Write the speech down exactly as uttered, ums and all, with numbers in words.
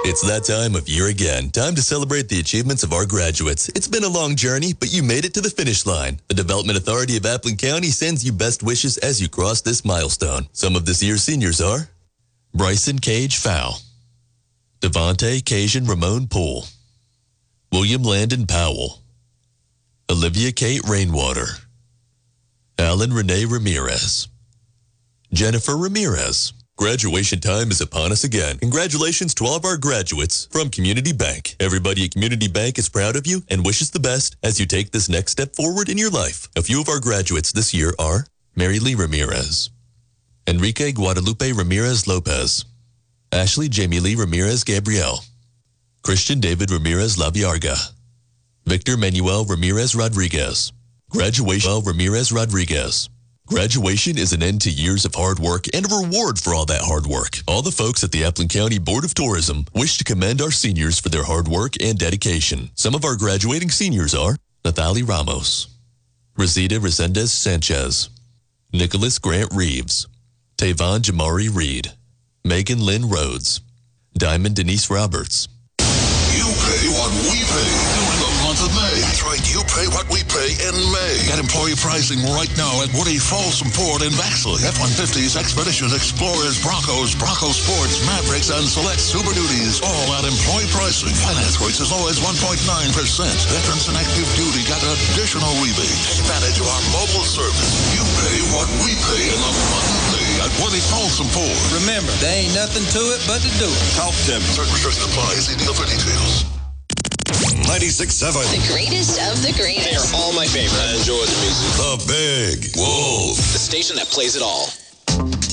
It's that time of year again. Time to celebrate the achievements of our graduates. It's been a long journey, but you made it to the finish line. The Development Authority of Appling County sends you best wishes as you cross this milestone. Some of this year's seniors are Bryson Cage Fowl, Devontae Cajun Ramon Poole, William Landon Powell, Olivia Kate Rainwater, Alan Renee Ramirez, Jennifer Ramirez. Graduation time is upon us again. Congratulations to all of our graduates from Community Bank. Everybody at Community Bank is proud of you and wishes the best as you take this next step forward in your life. A few of our graduates this year are Mary Lee Ramirez, Enrique Guadalupe Ramirez Lopez, Ashley Jamie Lee Ramirez Gabrielle, Christian David Ramirez Laviarga, Victor Manuel Ramirez Rodriguez. Graduation Ramirez Rodriguez. Graduation is an end to years of hard work and a reward for all that hard work. All the folks at the Appling County Board of Tourism wish to commend our seniors for their hard work and dedication. Some of our graduating seniors are Nathalie Ramos, Rosita Resendez Sanchez, Nicholas Grant Reeves, Tavon Jamari Reed, Megan Lynn Rhodes, Diamond Denise Roberts. You pay what we pay during the month of May. That's right, you pay what we pay in May. Get employee pricing right now at Woody Folsom Ford in Vaxley. F one fifties, Expeditions, Explorers, Broncos, Bronco Sports, Mavericks, and select Super Duties. All at employee pricing. Finance rates as low as one point nine percent. Veterans and active duty got additional rebates. Take advantage of our mobile service. You pay what we pay in the month of May at Woody Folsom Ford. Remember, there ain't nothing to it but to do it. Talk to me. Certain restrictions apply. See deal for details. ninety-six point seven. The greatest of the greatest. They are all my favorite. I enjoy the music. The Big Wolf. The station that plays it all.